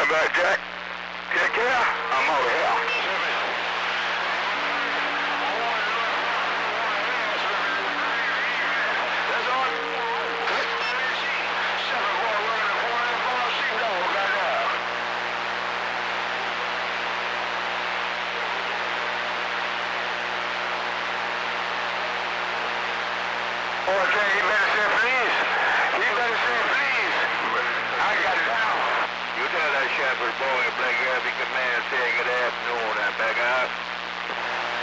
back, Jack. Jack, yeah? I'm over here. Oh,